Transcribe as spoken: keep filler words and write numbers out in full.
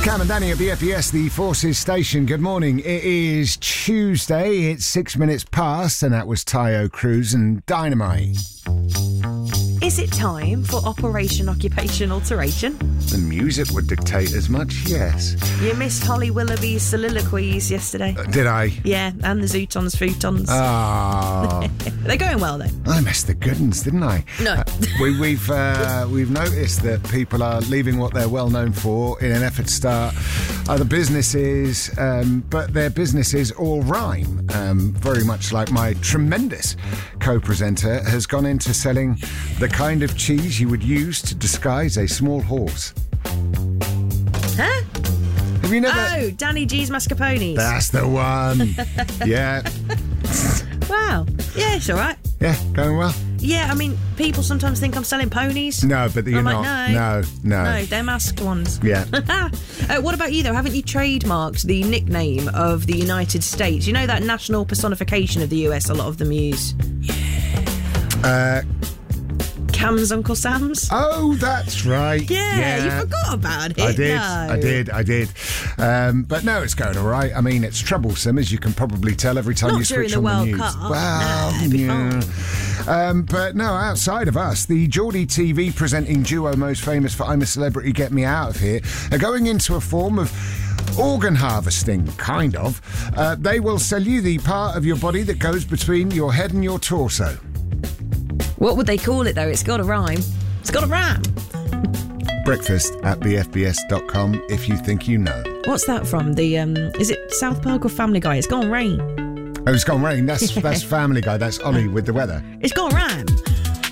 Cam and Danny at B F B S, the Forces Station. Good morning. It is Tuesday. It's six minutes past, and that was Tayo Cruz and Dynamite. Is it time for Operation Occupation Alteration? The music would dictate as much, yes. You missed Holly Willoughby's soliloquies yesterday. Uh, did I? Yeah, and the Zootons Futons. Oh. They're going well, though. I missed the good ones, didn't I? No. Uh, we, we've uh, we've noticed that people are leaving what they're well known for in an effort to start other businesses, um, but their businesses all rhyme. Um, very much like my tremendous co-presenter has gone into selling the kind of cheese you would use to disguise a small horse. Huh? Have you never... Oh, Danny G's Mascarpones. That's the one. Yeah. Wow. Yeah, it's all right. Yeah, going well. Yeah, I mean, people sometimes think I'm selling ponies. No, but you're I'm not. like, no. No, no. No, they're masked ones. Yeah. uh, what about you, though? Haven't you trademarked the nickname of the United States? You know that national personification of the U S a lot of them use? Uh... Cam's Uncle Sam's? Oh, that's right. Yeah, yeah. you forgot about it. I did, no. I did, I did. Um, but no, it's going all right. I mean, it's troublesome, as you can probably tell every time Not you switch during the on World the news. Cup. Well, no, it'd be yeah. fine. Um, but no, outside of us, the Geordie T V presenting duo most famous for I'm a Celebrity, Get Me Out of Here are going into a form of organ harvesting, kind of. Uh, they will sell you the part of your body that goes between your head and your torso. What would they call it, though? It's got a rhyme. It's got a rhyme. Breakfast at b f b s dot com if you think you know. What's that from? The um, is it South Park or Family Guy? It's gone rain. Oh, it's gone rain. That's, that's Family Guy. That's Ollie with the weather. It's got a rhyme.